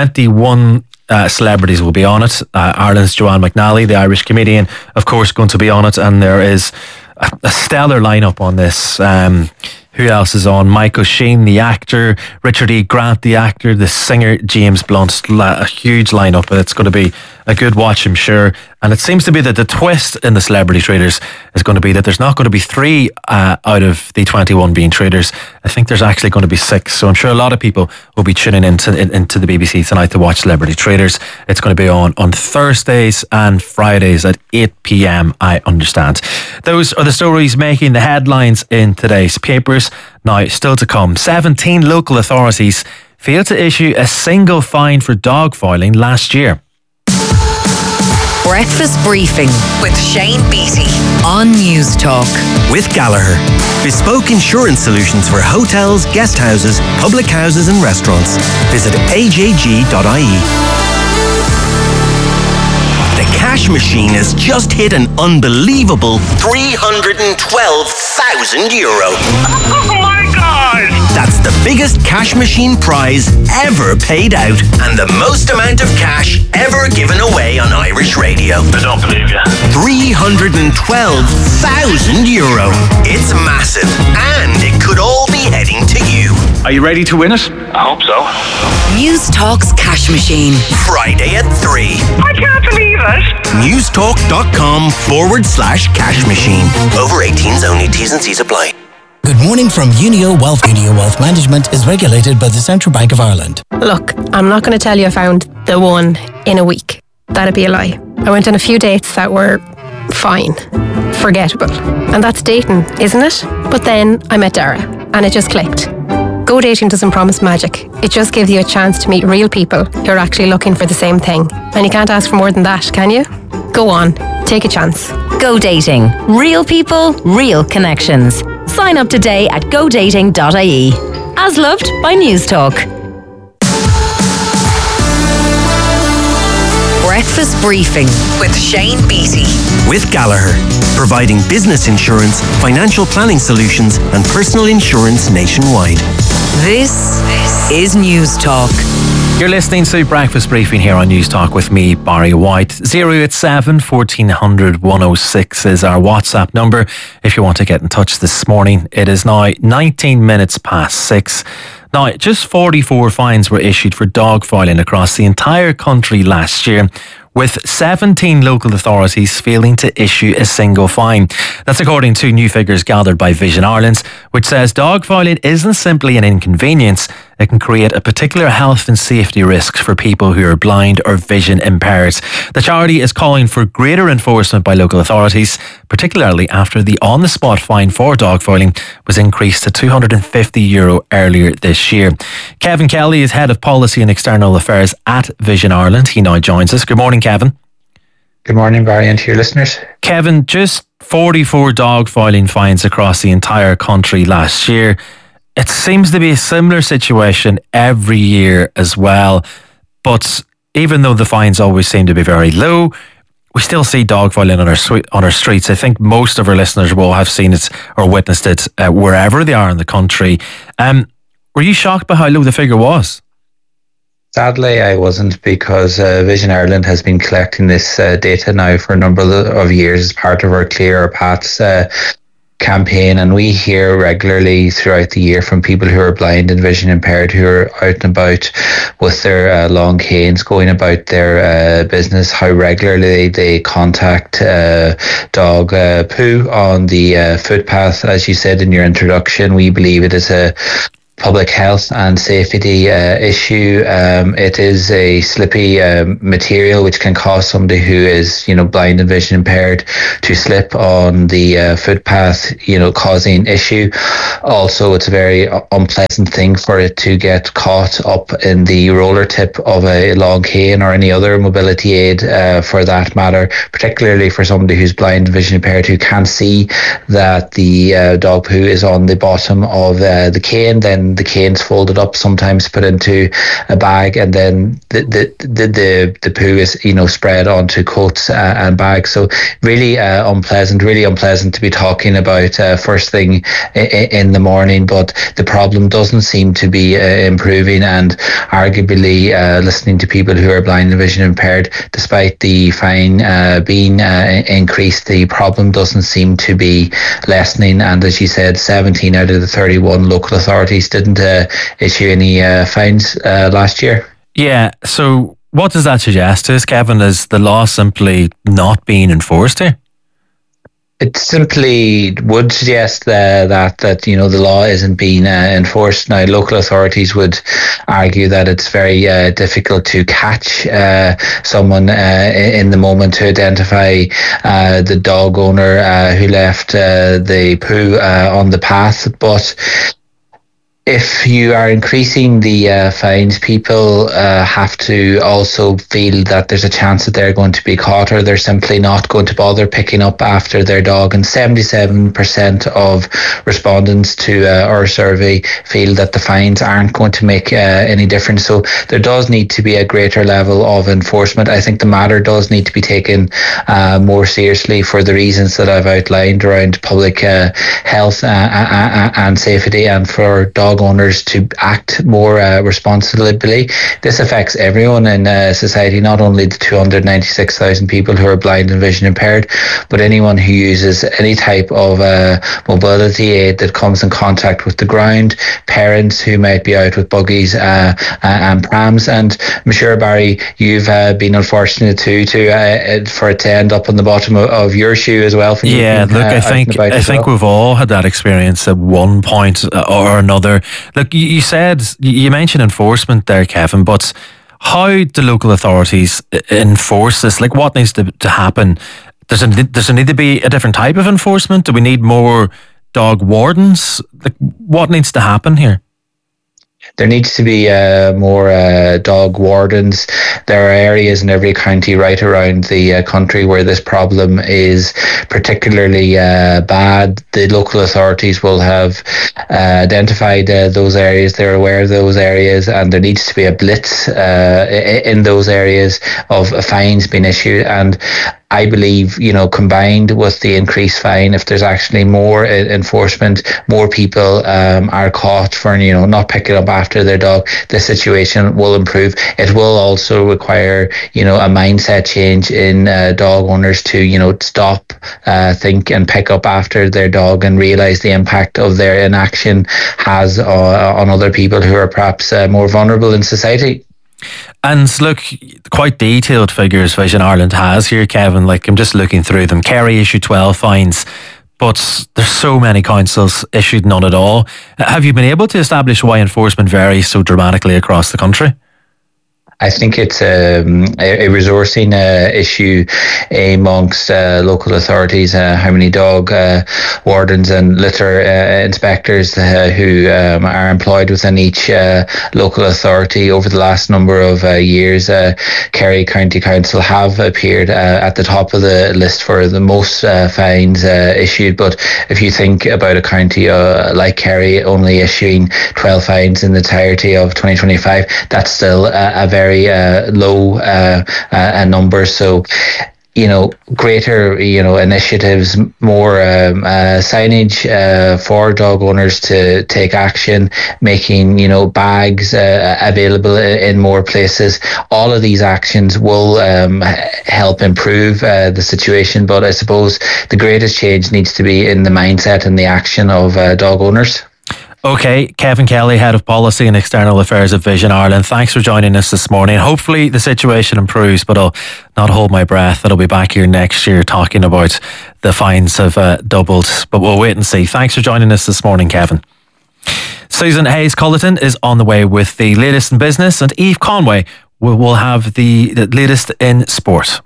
21 celebrities will be on it. Ireland's Joanne McNally, the Irish comedian, of course, going to be on it, and there is a stellar lineup on this. Who else is on? Michael Sheen, the actor, Richard E. Grant, the actor, the singer, James Blunt. A huge lineup, but it's going to be a good watch, I'm sure. And it seems to be that the twist in the Celebrity Traders is going to be that there's not going to be 3 out of the 21 being traders. I think there's actually going to be 6. So I'm sure a lot of people will be tuning into the BBC tonight to watch Celebrity Traders. It's going to be on Thursdays and Fridays at 8 p.m, I understand. Those are the stories making the headlines in today's papers. Now, still to come, 17 local authorities failed to issue a single fine for dog foiling last year. Breakfast Briefing with Shane Beattie on News Talk. With Gallagher, bespoke insurance solutions for hotels, guest houses, public houses and restaurants. Visit ajg.ie. The cash machine has just hit an unbelievable €312,000. Oh my God! That's the biggest cash machine prize ever paid out and the most amount of cash ever given away on Irish radio. I don't believe you. €312,000. It's massive, and it could all be heading to you. Are you ready to win it? I hope so. News Talk's Cash Machine. Friday at 3. I can't believe it. Newstalk.com/cash machine. Over 18s only. T's and C's apply. Good morning from Unio Wealth. Unio Wealth Management is regulated by the Central Bank of Ireland. Look, I'm not going to tell you I found the one in a week. That'd be a lie. I went on a few dates that were fine, forgettable. And that's dating, isn't it? But then I met Dara and it just clicked. Go dating doesn't promise magic. It just gives you a chance to meet real people who are actually looking for the same thing. And you can't ask for more than that, can you? Go on, take a chance. Go Dating. Real people, real connections. Sign up today at godating.ie. As loved by News Talk. Breakfast Briefing with Shane Beattie. With Gallagher, providing business insurance, financial planning solutions and personal insurance nationwide. This is News Talk. You're listening to Breakfast Briefing here on News Talk with me, Barry White. 087 1400 106 is our WhatsApp number if you want to get in touch this morning. It is now 19 minutes past 6. Now, just 44 fines were issued for dog foiling across the entire country last year, with 17 local authorities failing to issue a single fine. That's according to new figures gathered by Vision Ireland, which says dog foiling isn't simply an inconvenience. It can create a particular health and safety risk for people who are blind or vision impaired. The charity is calling for greater enforcement by local authorities, particularly after the on-the-spot fine for dog foiling was increased to €250 earlier this year. Kevin Kelly is Head of Policy and External Affairs at Vision Ireland. He now joins us. Good morning, Kevin. Good morning, Barry, and to your listeners. Kevin, just 44 dog foiling fines across the entire country last year. It seems to be a similar situation every year as well. But even though the fines always seem to be very low, we still see dog violence on our streets. I think most of our listeners will have seen it or witnessed it wherever they are in the country. Were you shocked by how low the figure was? Sadly, I wasn't, because Vision Ireland has been collecting this data now for a number of years as part of our Clear Our Paths campaign, and we hear regularly throughout the year from people who are blind and vision impaired who are out and about with their long canes going about their business, how regularly they contact dog poo on the footpath. As you said in your introduction, we believe it is a public health and safety issue. It is a slippy material which can cause somebody who is, blind and vision impaired to slip on the footpath, causing issue. Also, it's a very unpleasant thing for it to get caught up in the roller tip of a long cane or any other mobility aid for that matter, particularly for somebody who's blind and vision impaired who can't see that the dog poo is on the bottom of the cane. Then the cane's folded up, sometimes put into a bag, and then the poo is spread onto coats and bags. So really unpleasant to be talking about first thing in the morning, but the problem doesn't seem to be improving, and arguably listening to people who are blind and vision impaired, despite the fine being increased, the problem doesn't seem to be lessening. And as you said, 17 out of the 31 local authorities didn't issue any fines last year. Yeah, so what does that suggest to us, Kevin? Is the law simply not being enforced here? It simply would suggest that the law isn't being enforced. Now, local authorities would argue that it's very difficult to catch someone in the moment, to identify the dog owner who left the poo on the path. But if you are increasing the fines, people have to also feel that there's a chance that they're going to be caught, or they're simply not going to bother picking up after their dog. And 77% of respondents to our survey feel that the fines aren't going to make any difference. So there does need to be a greater level of enforcement. I think the matter does need to be taken more seriously for the reasons that I've outlined around public health and safety, and for dog owners to act more responsibly. This affects everyone in society, not only the 296,000 people who are blind and vision impaired, but anyone who uses any type of mobility aid that comes in contact with the ground, parents who might be out with buggies and prams. And I'm sure, Barry, you've been unfortunate too for it to end up on the bottom of your shoe as well. Yeah, look, I think we've all had that experience at one point or another. Look, you mentioned enforcement there, Kevin, but how do local authorities enforce this? Like, what needs to happen? Does there need to be a different type of enforcement? Do we need more dog wardens? Like, what needs to happen here? There needs to be more dog wardens. There are areas in every county right around the country where this problem is particularly bad. The local authorities will have identified those areas. They're aware of those areas, and there needs to be a blitz in those areas of fines being issued. And I believe, combined with the increased fine, if there's actually more enforcement, more people are caught for, not picking up after their dog, the situation will improve. It will also require, a mindset change in dog owners to, stop, think and pick up after their dog, and realise the impact of their inaction has on other people who are perhaps more vulnerable in society. And look, quite detailed figures Vision Ireland has here, Kevin. Like, I'm just looking through them. Kerry issued 12 fines, but there's so many councils issued none at all. Have you been able to establish why enforcement varies so dramatically across the country? I think it's a resourcing issue amongst local authorities. How many dog wardens and litter inspectors who are employed within each local authority over the last number of years. Kerry County Council have appeared at the top of the list for the most fines issued. But if you think about a county like Kerry only issuing 12 fines in the entirety of 2025, that's still a very low number. So greater, initiatives, more signage for dog owners to take action, making, bags available in more places. All of these actions will help improve the situation, but I suppose the greatest change needs to be in the mindset and the action of dog owners. Okay, Kevin Kelly, Head of Policy and External Affairs at Vision Ireland. Thanks for joining us this morning. Hopefully the situation improves, but I'll not hold my breath. I'll be back here next year talking about the fines have doubled, but we'll wait and see. Thanks for joining us this morning, Kevin. Susan Hayes-Culleton is on the way with the latest in business, and Eve Conway will have the latest in sport.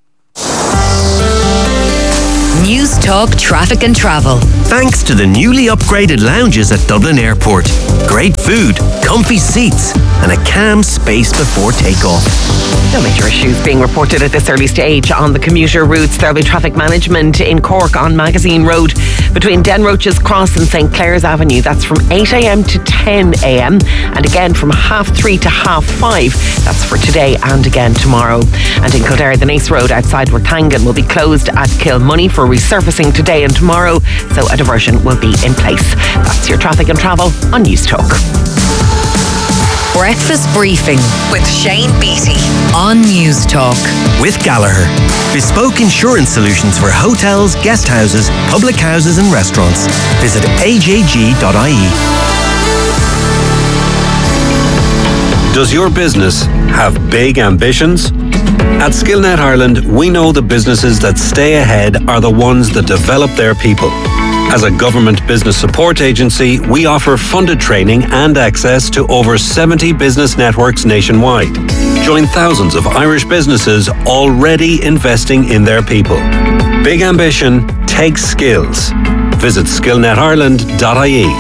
News Talk Traffic and Travel. Thanks to the newly upgraded lounges at Dublin Airport. Great food, comfy seats, and a calm space before takeoff. No major issues being reported at this early stage on the commuter routes. There'll be traffic management in Cork on Magazine Road between Denroach's Cross and St Clair's Avenue. That's from 8 a.m. to 10 a.m. and again from 3:30 to 5:30. That's for today and again tomorrow. And in Kildare, the Nace Road outside Worthangan will be closed at Kilmoney for resurfacing today and tomorrow, so a diversion will be in place. That's your traffic and travel on News Talk. Breakfast Briefing with Shane Beattie on News Talk. With Gallagher. Bespoke insurance solutions for hotels, guest houses, public houses and restaurants. Visit ajg.ie. Does your business have big ambitions? At Skillnet Ireland, we know the businesses that stay ahead are the ones that develop their people. As a government business support agency, we offer funded training and access to over 70 business networks nationwide. Join thousands of Irish businesses already investing in their people. Big ambition takes skills. Visit skillnetireland.ie.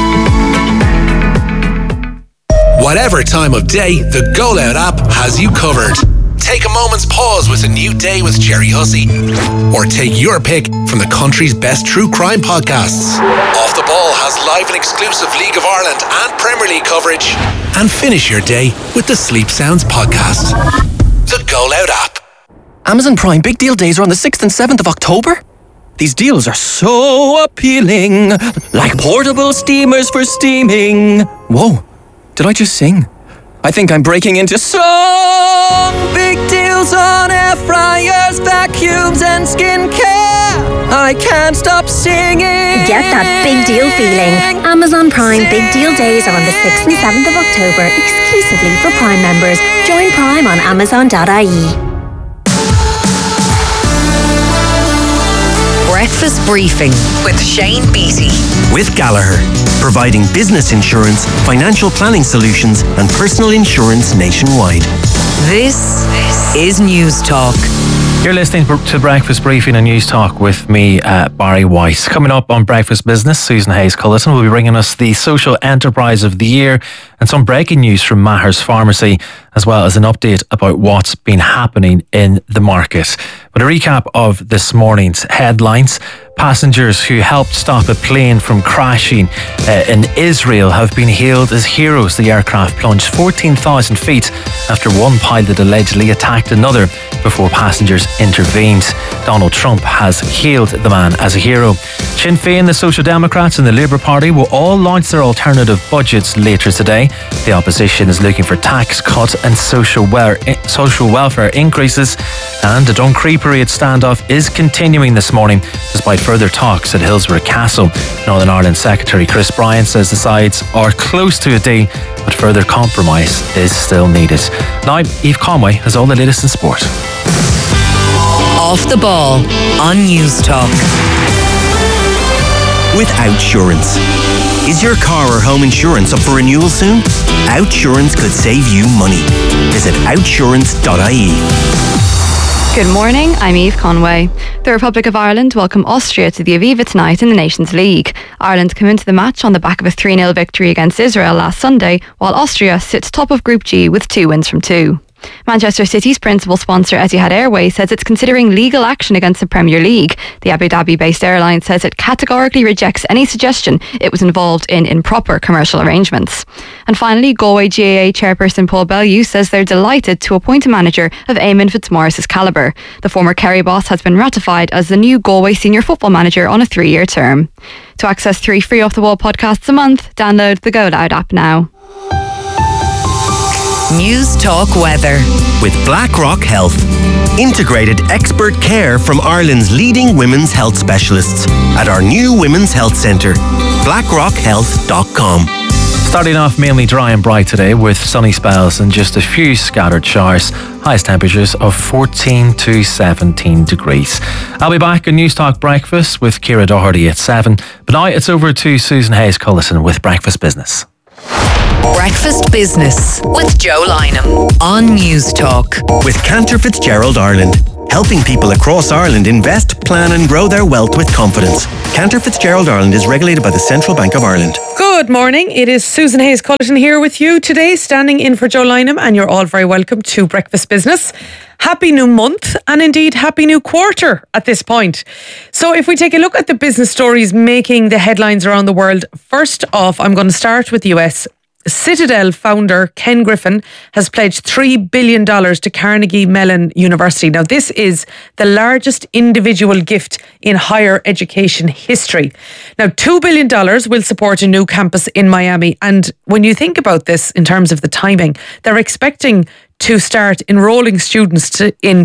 Whatever time of day, the Go Loud app has you covered. Take a moment's pause with a new day with Jerry Hussey. Or take your pick from the country's best true crime podcasts. Off the Ball has live and exclusive League of Ireland and Premier League coverage. And finish your day with the Sleep Sounds podcast. The Go Loud app. Amazon Prime Big Deal Days are on the 6th and 7th of October. These deals are so appealing. Like portable steamers for steaming. Whoa, did I just sing? I think I'm breaking into song. Big deals on air fryers, vacuums and skincare. I can't stop singing. Get that big deal feeling. Amazon Prime Big Deal Days are on the 6th and 7th of October, exclusively for Prime members. Join Prime on amazon.ie. Breakfast Briefing with Shane Beattie. With Gallagher. Providing business insurance, financial planning solutions and personal insurance nationwide. This is News Talk. You're listening to Breakfast Briefing on News Talk with me, Barry Weiss. Coming up on Breakfast Business, Susan Hayes-Culleton will be bringing us the Social Enterprise of the Year and some breaking news from Maher's Pharmacy, as well as an update about what's been happening in the market. But a recap of this morning's headlines. Passengers who helped stop a plane from crashing in Israel have been hailed as heroes. The aircraft plunged 14,000 feet after one pilot allegedly attacked another before passengers intervened. Donald Trump has hailed the man as a hero. Sinn Féin, the Social Democrats and the Labour Party will all launch their alternative budgets later today. The opposition is looking for tax cuts and social welfare increases. And the Duncree Parade standoff is continuing this morning despite further talks at Hillsborough Castle. Northern Ireland Secretary Chris Bryan says the sides are close to a deal, but further compromise is still needed. Now, Eve Conway has all the latest in sport. Off the Ball on News Talk. With Outsurance. Is your car or home insurance up for renewal soon? Outsurance could save you money. Visit outsurance.ie. Good morning, I'm Eve Conway. The Republic of Ireland welcome Austria to the Aviva tonight in the Nations League. Ireland come into the match on the back of a 3-0 victory against Israel last Sunday, while Austria sits top of Group G with 2 wins from 2. Manchester City's principal sponsor Etihad Airways says it's considering legal action against the Premier League. The Abu Dhabi-based airline says it categorically rejects any suggestion it was involved in improper commercial arrangements. And finally, Galway GAA chairperson Paul Bellew says they're delighted to appoint a manager of Eamon Fitzmaurice's calibre. The former Kerry boss has been ratified as the new Galway senior football manager on a 3-year term. To access 3 free Off the Wall podcasts a month, download the Go Loud app now. News Talk Weather. With BlackRock Health. Integrated expert care from Ireland's leading women's health specialists at our new Women's Health Centre. BlackRockHealth.com. Starting off mainly dry and bright today with sunny spells and just a few scattered showers. Highest temperatures of 14 to 17 degrees. I'll be back on News Talk Breakfast with Ciara Doherty at 7. But now it's over to Susan Hayes-Cullison with Breakfast Business. Breakfast Business with Joe Lynham on News Talk. With Cantor Fitzgerald Ireland. Helping people across Ireland invest, plan and grow their wealth with confidence. Cantor Fitzgerald Ireland is regulated by the Central Bank of Ireland. Good morning. It is Susan Hayes-Cullison here with you today, standing in for Joe Lynham, and you're all very welcome to Breakfast Business. Happy new month, and indeed happy new quarter at this point. So if we take a look at the business stories making the headlines around the world, first off, I'm going to start with the US. Citadel founder Ken Griffin has pledged $3 billion to Carnegie Mellon University. Now, this is the largest individual gift in higher education history. Now, $2 billion will support a new campus in Miami. And when you think about this in terms of the timing, they're expecting to start enrolling students in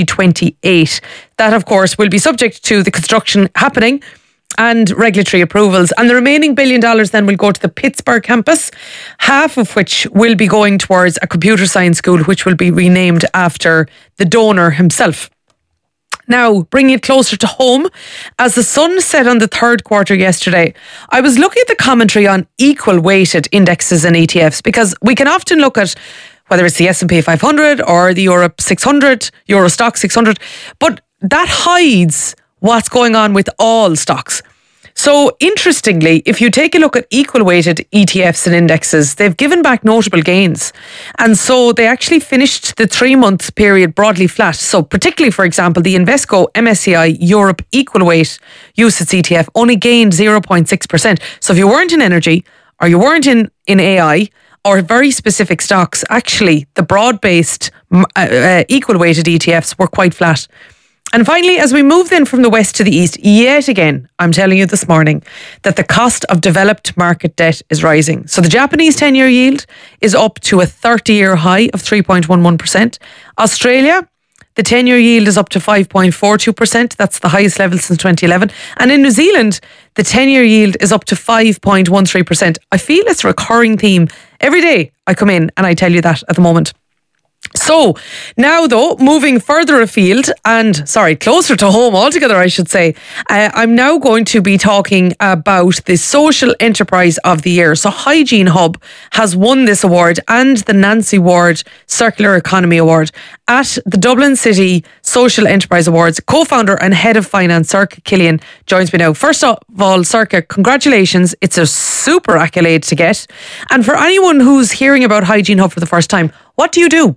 2028. That, of course, will be subject to the construction happening and regulatory approvals. And the remaining $1 billion then will go to the Pittsburgh campus, half of which will be going towards a computer science school, which will be renamed after the donor himself. Now, bringing it closer to home, as the sun set on the third quarter yesterday, I was looking at the commentary on equal weighted indexes and ETFs, because we can often look at whether it's the S&P 500 or the Europe 600, Euro Stock 600, but that hides what's going on with all stocks. So interestingly, if you take a look at equal weighted ETFs and indexes, they've given back notable gains. And so they actually finished the 3-month period broadly flat. So particularly, for example, the Invesco MSCI Europe Equal Weight UCITS ETF only gained 0.6%. So if you weren't in energy or you weren't in AI or very specific stocks, actually the broad-based equal weighted ETFs were quite flat. And finally, as we move then from the west to the east, yet again, I'm telling you this morning that the cost of developed market debt is rising. So the Japanese 10-year yield is up to a 30-year high of 3.11%. Australia, the 10-year yield is up to 5.42%. That's the highest level since 2011. And in New Zealand, the 10-year yield is up to 5.13%. I feel it's a recurring theme. Every day I come in and I tell you that at the moment. So now though, moving further afield and closer to home altogether, I should say, I'm now going to be talking about the Social Enterprise of the Year. So Hygiene Hub has won this award and the Nancy Ward Circular Economy Award at the Dublin City Social Enterprise Awards. Co-founder and head of finance, Circa Killian, joins me now. First of all, Circa, congratulations. It's a super accolade to get. And for anyone who's hearing about Hygiene Hub for the first time, what do you do?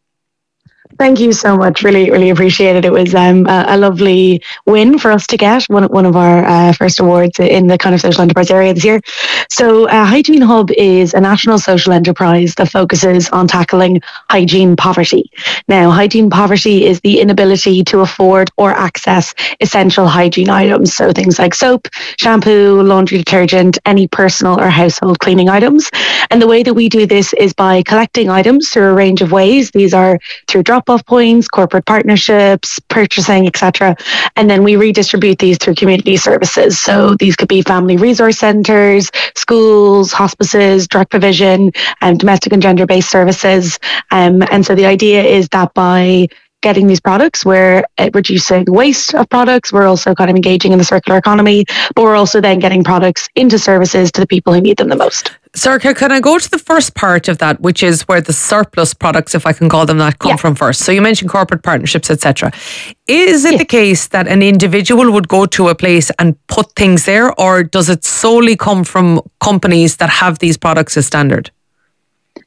Thank you so much. Really, really appreciate it. It was a lovely win for us to get one of our first awards in the kind of social enterprise area this year. So Hygiene Hub is a national social enterprise that focuses on tackling hygiene poverty. Now, hygiene poverty is the inability to afford or access essential hygiene items. So things like soap, shampoo, laundry detergent, any personal or household cleaning items. And the way that we do this is by collecting items through a range of ways. These are through drop-off points, corporate partnerships, purchasing, etc. And then we redistribute these through community services. So these could be family resource centres, schools, hospices, direct provision, and domestic and gender-based services. And so the idea is that by getting these products, we're reducing waste of products. We're also kind of engaging in the circular economy, but we're also then getting products into services to the people who need them the most. Circa, can I go to the first part of that, which is where the surplus products, if I can call them that, come from first? So you mentioned corporate partnerships, etc. Is it the case that an individual would go to a place and put things there, or does it solely come from companies that have these products as standard?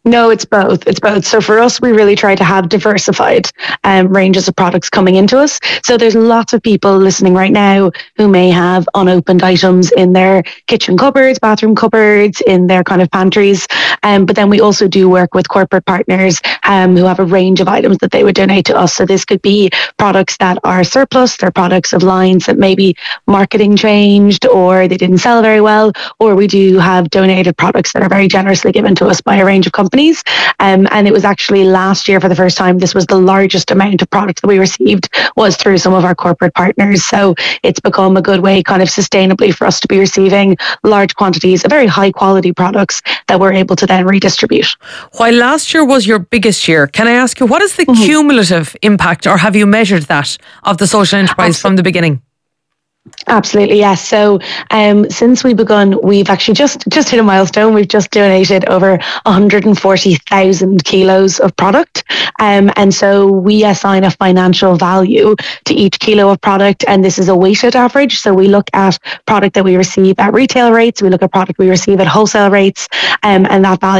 No, it's both. It's both. So for us, we really try to have diversified ranges of products coming into us. So there's lots of people listening right now who may have unopened items in their kitchen cupboards, bathroom cupboards, in their kind of pantries. But then we also do work with corporate partners who have a range of items that they would donate to us. So this could be products that are surplus, they're products of lines that maybe marketing changed or they didn't sell very well, or we do have donated products that are very generously given to us by a range of companies. And it was actually last year for the first time, this was the largest amount of product that we received was through some of our corporate partners. So it's become a good way kind of sustainably for us to be receiving large quantities of very high quality products that we're able to then redistribute. While last year was your biggest year, can I ask you, what is the cumulative impact, or have you measured that, of the social enterprise from the beginning? Absolutely, yes. So since we begun, we've actually just hit a milestone. We've just donated over 140,000 kilos of product. And so we assign a financial value to each kilo of product, and this is a weighted average. So we look at product that we receive at retail rates, we look at product we receive at wholesale rates, and that value